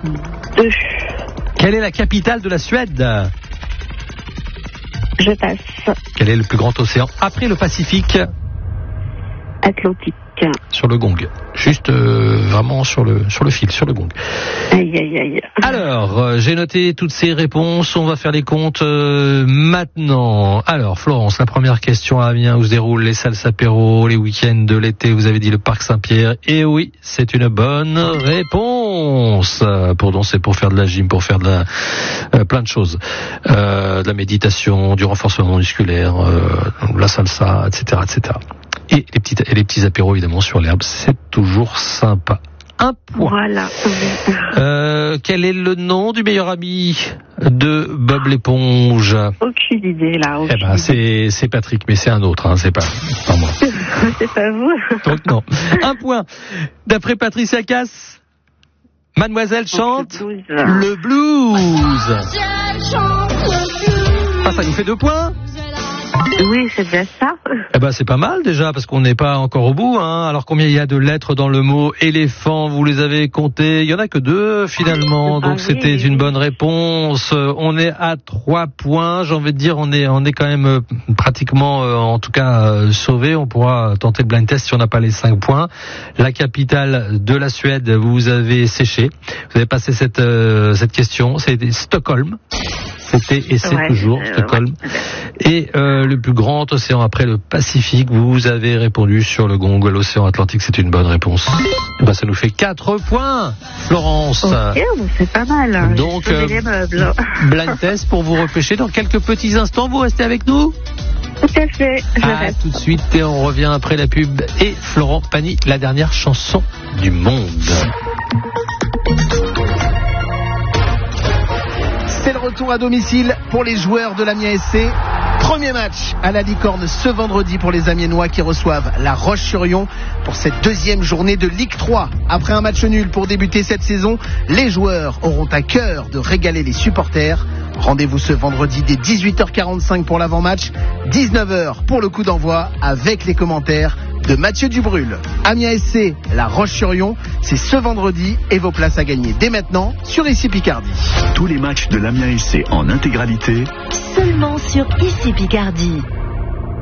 2. Quelle est la capitale de la Suède? Je passe. Quel est le plus grand océan après le Pacifique? Atlantique. Sur le gong. Juste vraiment sur le fil, sur le gong. Aïe, aïe, aïe. Alors, j'ai noté toutes ces réponses. On va faire les comptes maintenant. Alors, Florence, la première question à Amiens, où se déroulent les salles apéro, les week-ends de l'été. Vous avez dit le Parc Saint-Pierre. Et oui, c'est une bonne réponse. Pour danser, pour faire de la gym, pour faire de plein de choses. De la méditation, du renforcement musculaire, la salsa, etc., etc. Et les petits apéros, évidemment, sur l'herbe, c'est toujours sympa. Un point. Voilà. Quel est le nom du meilleur ami de Bob l'éponge? Aucune idée, là. Eh ben, c'est Patrick, mais c'est un autre, hein, c'est pas moi. C'est pas vous. Donc, non. Un point. D'après Patricia Cass, Mademoiselle chante le blues. Ah, ça nous fait 2 points? Oui, c'est déjà ça. Eh ben, c'est pas mal déjà, parce qu'on n'est pas encore au bout, hein. Alors, combien il y a de lettres dans le mot éléphant? Vous les avez comptées? Il y en a que 2, finalement. Donc, c'était une bonne réponse. On est à 3 points. J'ai envie de dire, on est quand même pratiquement, en tout cas, sauvé. On pourra tenter le blind test si on n'a pas les 5 points. La capitale de la Suède, vous avez séché. Vous avez passé cette question. C'était Stockholm. C'était et c'est toujours Stockholm. Et le plus grand océan après le Pacifique, vous avez répondu sur le gong. L'océan Atlantique, c'est une bonne réponse. Et ben, ça nous fait 4 points, Florence. Ok, c'est pas mal. Donc, les meubles. Blind test pour vous repêcher dans quelques petits instants. Vous restez avec nous? Tout à fait. Tout de suite, et on revient après la pub. Et Florent Pagny, la dernière chanson du monde. C'est le retour à domicile pour les joueurs de l'Amiens SC. Premier match à la Licorne ce vendredi pour les Amiénois qui reçoivent la Roche-sur-Yon pour cette 2e journée de Ligue 3. Après un match nul pour débuter cette saison, les joueurs auront à cœur de régaler les supporters. Rendez-vous ce vendredi dès 18h45 pour l'avant-match, 19h pour le coup d'envoi avec les commentaires de Mathieu Dubrul. Amiens SC, la Roche-sur-Yon, c'est ce vendredi et vos places à gagner dès maintenant sur ICI Picardie. Tous les matchs de l'Amiens SC en intégralité seulement sur ICI Picardie.